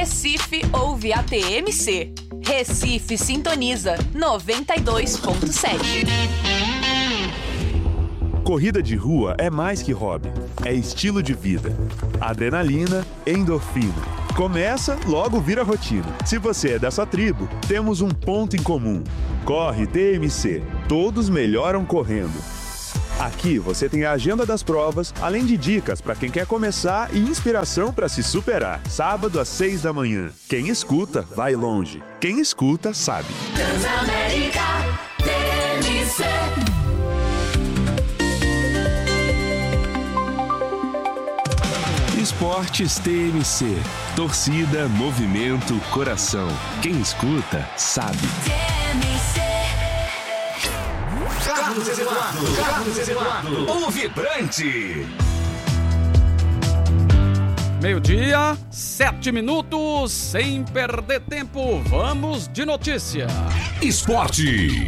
Recife ouve a TMC. Recife sintoniza 92.7. Corrida de rua é mais que hobby, é estilo de vida. Adrenalina, endorfina. Começa, logo vira rotina. Se você é dessa tribo, temos um ponto em comum. Corre TMC. Todos melhoram correndo. Aqui você tem a agenda das provas, além de dicas para quem quer começar e inspiração para se superar. Sábado às 6 da manhã. Quem escuta, vai longe. Quem escuta, sabe. Transamérica TMC. Esportes TMC. Torcida, movimento, coração. Quem escuta, sabe. Carlos Eduardo, o vibrante. 12:00, 7 minutos, sem perder tempo, vamos de notícia. Esporte.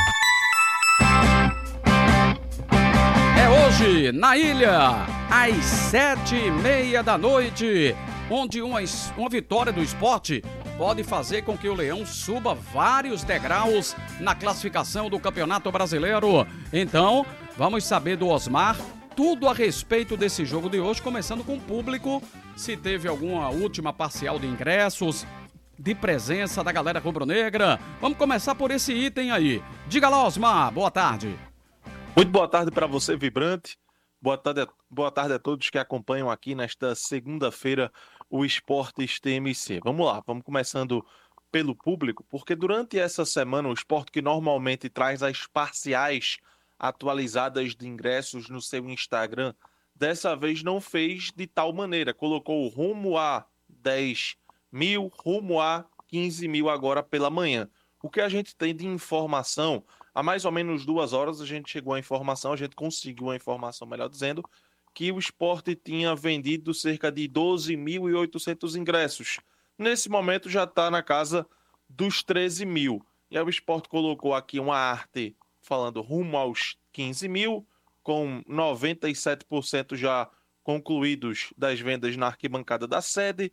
É hoje, na ilha, às 7:30 da noite, onde uma vitória do Sport pode fazer com que o Leão suba vários degraus na classificação do Campeonato Brasileiro. Então, vamos saber do Osmar tudo a respeito desse jogo de hoje, começando com o público, se teve alguma última parcial de ingressos, de presença da galera rubro-negra. Vamos começar por esse item aí. Diga lá, Osmar, boa tarde. Muito boa tarde para você, Vibrante. Boa tarde a todos que acompanham aqui nesta segunda-feira o Esportes TMC. Vamos lá, vamos começando pelo público, porque durante essa semana o Sport, que normalmente traz as parciais atualizadas de ingressos no seu Instagram, dessa vez não fez de tal maneira. Colocou rumo a 10 mil, rumo a 15 mil agora pela manhã. O que a gente tem de informação, há mais ou menos 2 horas a gente conseguiu a informação, melhor dizendo, que o Sport tinha vendido cerca de 12.800 ingressos. Nesse momento já está na casa dos 13 mil. E aí o Sport colocou aqui uma arte falando rumo aos 15 mil, com 97% já concluídos das vendas na arquibancada da sede,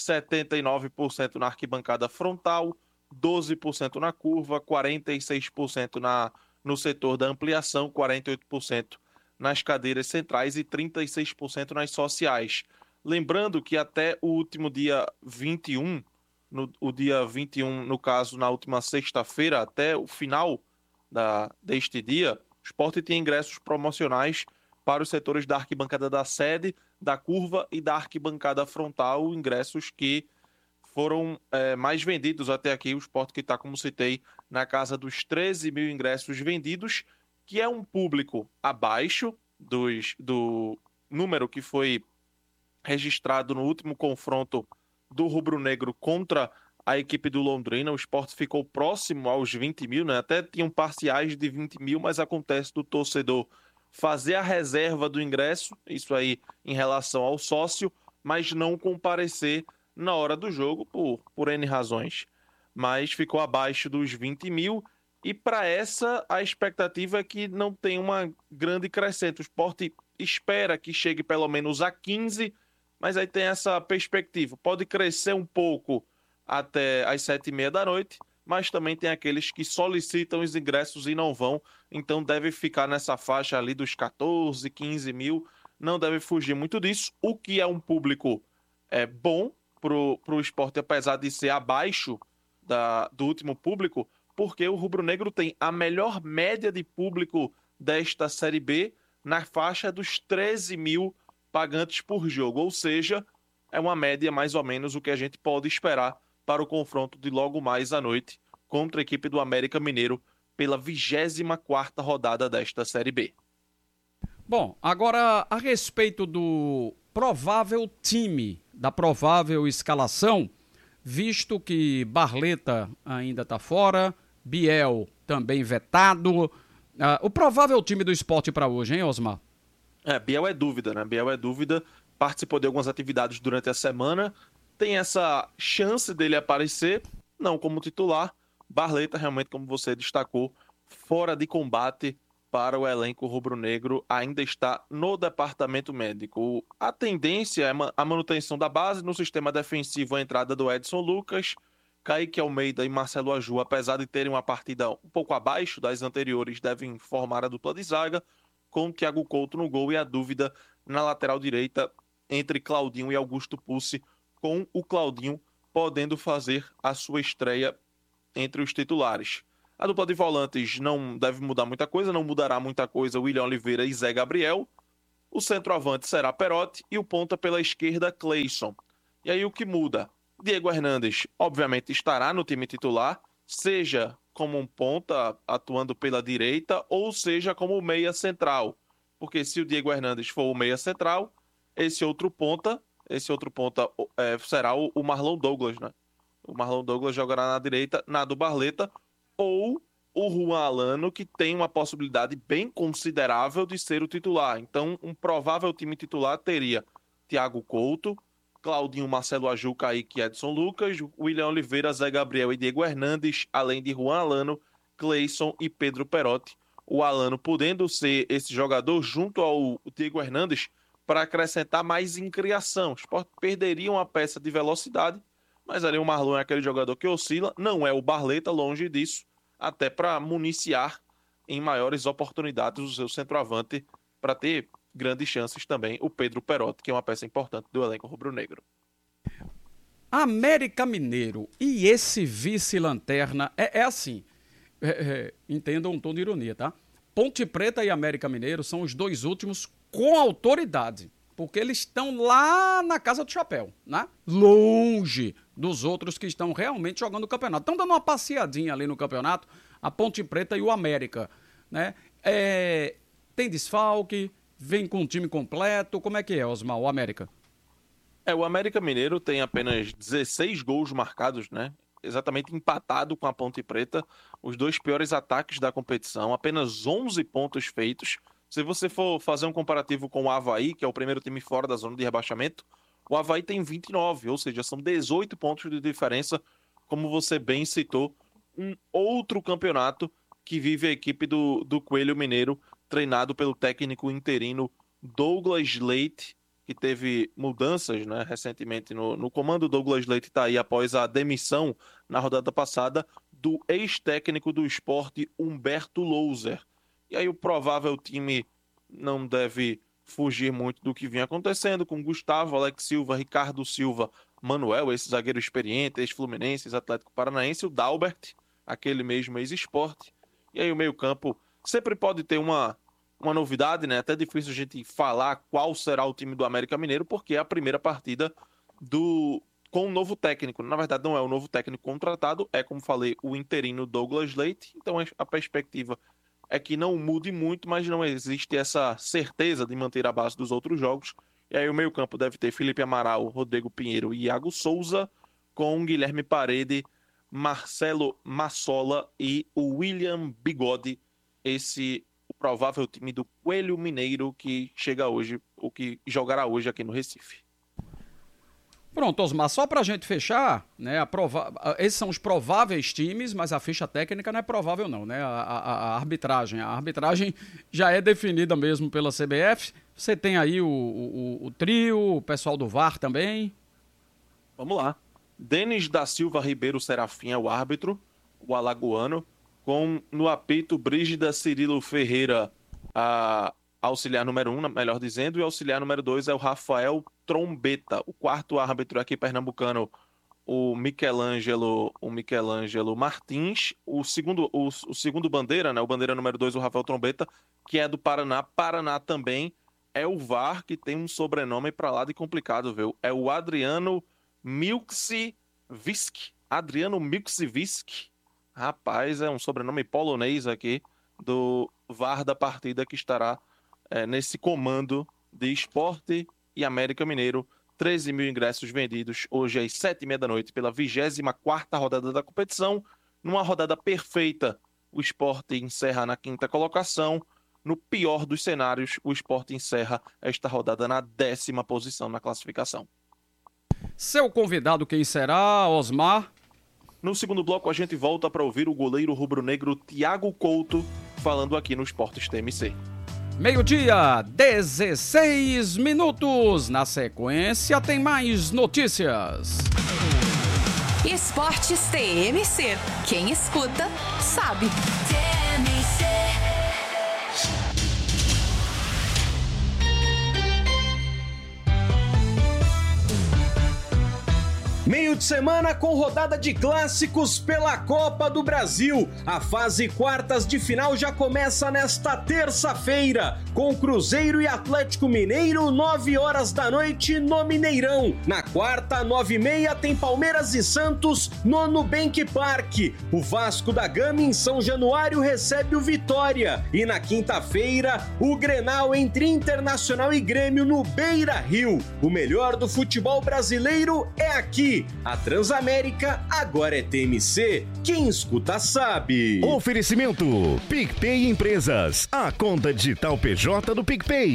79% na arquibancada frontal, 12% na curva, 46% no setor da ampliação, 48% nas cadeiras centrais e 36% nas sociais. Lembrando que até o último dia 21, no caso, na última sexta-feira, até o final deste dia, o Sport tinha ingressos promocionais para os setores da arquibancada da sede, da curva e da arquibancada frontal, ingressos que foram mais vendidos até aqui. O Sport que está, como citei, na casa dos 13 mil ingressos vendidos, que é um público abaixo do número que foi registrado no último confronto do rubro-negro contra a equipe do Londrina. O Sport ficou próximo aos 20 mil, né? Até tinham parciais de 20 mil, mas acontece do torcedor fazer a reserva do ingresso, isso aí em relação ao sócio, mas não comparecer na hora do jogo por N razões. Mas ficou abaixo dos 20 mil. E para essa, a expectativa é que não tem uma grande crescente. O Sport espera que chegue pelo menos a 15, mas aí tem essa perspectiva. Pode crescer um pouco até às 7:30 da noite, mas também tem aqueles que solicitam os ingressos e não vão. Então deve ficar nessa faixa ali dos 14, 15 mil. Não deve fugir muito disso, o que é um público bom para o Sport, apesar de ser abaixo do último público, porque o rubro-negro tem a melhor média de público desta Série B na faixa dos 13 mil pagantes por jogo. Ou seja, é uma média mais ou menos o que a gente pode esperar para o confronto de logo mais à noite contra a equipe do América Mineiro pela 24ª rodada desta Série B. Bom, agora a respeito do provável time, da provável escalação, visto que Barleta ainda está fora, Biel também vetado. O provável time do Sport para hoje, hein, Osmar? Biel é dúvida, né? Biel é dúvida. Participou de algumas atividades durante a semana. Tem essa chance dele aparecer, não como titular. Barleta, realmente, como você destacou, fora de combate para o elenco rubro-negro ainda está no departamento médico. A tendência é a manutenção da base no sistema defensivo, a entrada do Edson Lucas, Kaique Almeida e Marcelo Aju, apesar de terem uma partida um pouco abaixo das anteriores, devem formar a dupla de zaga, com Thiago Couto no gol e a dúvida na lateral direita entre Claudinho e Augusto Pucci, com o Claudinho podendo fazer a sua estreia entre os titulares. A dupla de volantes não deve mudar muita coisa, não mudará muita coisa William Oliveira e Zé Gabriel. O centroavante será Perotti e o ponta pela esquerda, Cleison. E aí o que muda? Diego Hernandes, obviamente, estará no time titular, seja como um ponta atuando pela direita ou seja como meia central. Porque se o Diego Hernandes for o meia central, esse outro ponta será o Marlon Douglas, né? O Marlon Douglas jogará na direita, na do Barleta, ou o Juan Alano, que tem uma possibilidade bem considerável de ser o titular. Então, um provável time titular teria Thiago Couto, Claudinho, Marcelo Aju, Kaique, Edson Lucas, William Oliveira, Zé Gabriel e Diego Hernandes, além de Juan Alano, Cleison e Pedro Perotti. O Alano podendo ser esse jogador junto ao Diego Hernandes para acrescentar mais em criação. O Sport perderia uma peça de velocidade, mas ali o Marlon é aquele jogador que oscila, não é o Barleta, longe disso, até para municiar em maiores oportunidades o seu centroavante para ter grandes chances também o Pedro Perotti, que é uma peça importante do elenco rubro-negro. América Mineiro e esse vice-lanterna é assim, entendam um tom de ironia, tá? Ponte Preta e América Mineiro são os dois últimos com autoridade, porque eles estão lá na Casa do Chapéu, né? Longe dos outros que estão realmente jogando o campeonato. Estão dando uma passeadinha ali no campeonato, a Ponte Preta e o América, né? Tem desfalque, vem com o time completo, como é que é, Osmar, o América? O América Mineiro tem apenas 16 gols marcados, né? Exatamente empatado com a Ponte Preta, os dois piores ataques da competição, apenas 11 pontos feitos. Se você for fazer um comparativo com o Avaí, que é o primeiro time fora da zona de rebaixamento, o Avaí tem 29, ou seja, são 18 pontos de diferença, como você bem citou, um outro campeonato que vive a equipe do Coelho Mineiro, treinado pelo técnico interino Douglas Leite, que teve mudanças, né, recentemente no comando. Douglas Leite está aí após a demissão na rodada passada do ex-técnico do Sport, Humberto Louser. E aí o provável time não deve fugir muito do que vinha acontecendo com Gustavo, Alex Silva, Ricardo Silva, Manuel, esse zagueiro experiente, ex-Fluminense, ex-Atlético Paranaense, o Dalbert, aquele mesmo ex-Sport. E aí o meio-campo sempre pode ter uma novidade, né? Até difícil a gente falar qual será o time do América Mineiro, porque é a primeira partida com um novo técnico. Na verdade, não é o novo técnico contratado, é, como falei, o interino Douglas Leite. Então a perspectiva é que não mude muito, mas não existe essa certeza de manter a base dos outros jogos. E aí o meio-campo deve ter Felipe Amaral, Rodrigo Pinheiro e Iago Souza, com Guilherme Parede, Marcelo Massola e o William Bigode, o provável time do Coelho Mineiro que chega hoje, o que jogará hoje aqui no Recife. Pronto, Osmar, só pra gente fechar, né, esses são os prováveis times, mas a ficha técnica não é provável não, né, a arbitragem já é definida mesmo pela CBF. Você tem aí o trio, o pessoal do VAR também. Vamos lá. Denis da Silva Ribeiro Serafim é o árbitro, o alagoano, com no apito Brígida Cirilo Ferreira, a auxiliar número 1, melhor dizendo, e o auxiliar número 2 é o Rafael Trombeta. O quarto árbitro aqui pernambucano, o Michelangelo Martins. O segundo bandeira, né, o bandeira número 2, o Rafael Trombeta, que é do Paraná. Paraná também é o VAR, que tem um sobrenome pra lá de complicado, viu? É o Adriano Milksevisk. Adriano Milksevisk. Rapaz, é um sobrenome polonês aqui do VAR da partida, que estará nesse comando de Sport e América Mineiro. 13 mil ingressos vendidos hoje às 7h30 da noite pela 24ª rodada da competição. Numa rodada perfeita, o Sport encerra na 5ª colocação. No pior dos cenários, o Sport encerra esta rodada na 10ª posição na classificação. Seu convidado, quem será, Osmar? No segundo bloco, a gente volta para ouvir o goleiro rubro-negro Thiago Couto falando aqui no Esportes TMC. 12:16. Na sequência tem mais notícias. Esportes TMC. Quem escuta, sabe. Meio de semana com rodada de clássicos pela Copa do Brasil. A fase quartas de final já começa nesta terça-feira, com Cruzeiro e Atlético Mineiro, 9 horas da noite no Mineirão. Na quarta, 9h30, tem Palmeiras e Santos no Nubank Park. O Vasco da Gama em São Januário recebe o Vitória. E na quinta-feira, o Grenal entre Internacional e Grêmio no Beira-Rio. O melhor do futebol brasileiro é aqui. A Transamérica agora é TMC. Quem escuta sabe. Oferecimento PicPay Empresas, a conta digital PJ do PicPay.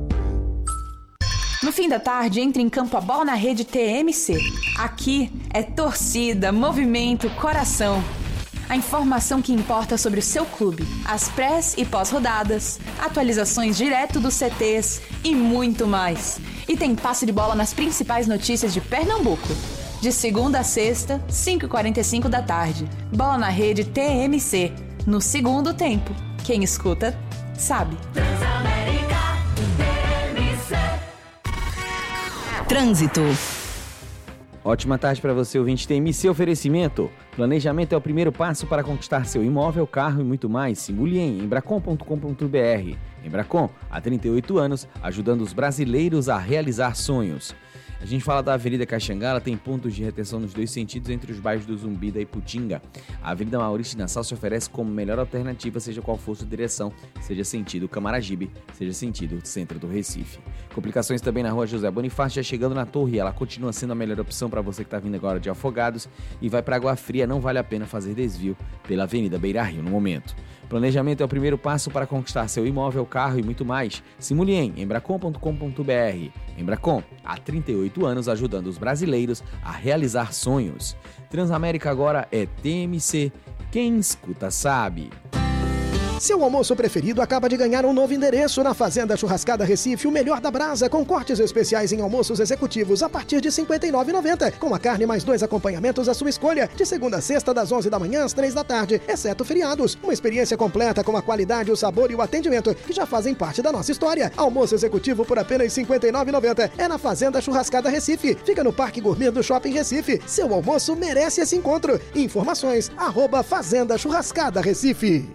No fim da tarde, entre em campo a bola na rede TMC. Aqui é torcida, movimento, coração. A informação que importa sobre o seu clube, as pré e pós-rodadas, atualizações direto dos CTs e muito mais. E tem passe de bola nas principais notícias de Pernambuco. De segunda a sexta, 5h45 da tarde. Bola na rede TMC. No segundo tempo. Quem escuta, sabe. Transamérica TMC. Trânsito. Ótima tarde para você, ouvinte TMC. Oferecimento. Planejamento é o primeiro passo para conquistar seu imóvel, carro e muito mais. Simule em embracon.com.br. Embracon, há 38 anos, ajudando os brasileiros a realizar sonhos. A gente fala da Avenida Caxangá, tem pontos de retenção nos dois sentidos entre os bairros do Zumbi da Iputinga. A Avenida Maurício de Nassau se oferece como melhor alternativa, seja qual for sua direção, seja sentido Camaragibe, seja sentido centro do Recife. Complicações também na rua José Bonifácio, já chegando na Torre, ela continua sendo a melhor opção para você que está vindo agora de Afogados e vai para Água Fria, não vale a pena fazer desvio pela Avenida Beira-Rio no momento. Planejamento é o primeiro passo para conquistar seu imóvel, carro e muito mais. Simule em embracon.com.br. Embracon, há 38 anos ajudando os brasileiros a realizar sonhos. Transamérica agora é TMC. Quem escuta sabe. Seu almoço preferido acaba de ganhar um novo endereço na Fazenda Churrascada Recife, o melhor da brasa, com cortes especiais em almoços executivos a partir de R$ 59,90, com a carne mais 2 acompanhamentos à sua escolha, de segunda a sexta das 11 da manhã às 3 da tarde, exceto feriados. Uma experiência completa com a qualidade, o sabor e o atendimento que já fazem parte da nossa história. Almoço executivo por apenas R$ 59,90 é na Fazenda Churrascada Recife, fica no Parque Gourmet do Shopping Recife. Seu almoço merece esse encontro. Informações @Fazenda Churrascada Recife.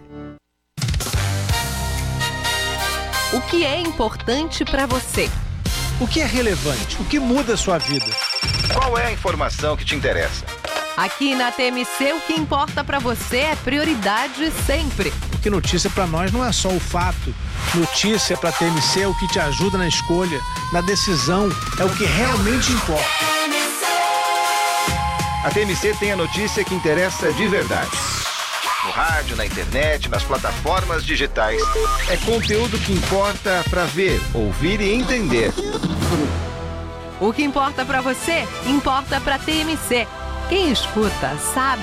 O que é importante para você? O que é relevante? O que muda a sua vida? Qual é a informação que te interessa? Aqui na TMC, o que importa para você é prioridade sempre. Porque notícia para nós não é só o fato. Notícia para a TMC é o que te ajuda na escolha, na decisão, é o que realmente importa. A TMC tem a notícia que interessa de verdade. No rádio, na internet, nas plataformas digitais. É conteúdo que importa para ver, ouvir e entender. O que importa para você, importa para TMC. Quem escuta, sabe.